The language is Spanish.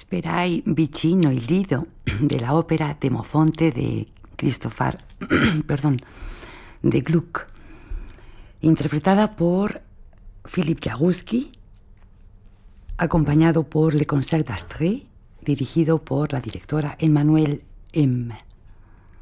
Sperai vicino il Lido de la ópera Demofonte de Christopher de Gluck, interpretada por Philippe Jaroussky, acompañado por Le Concert d'Astrée, dirigido por la directora Emmanuelle M.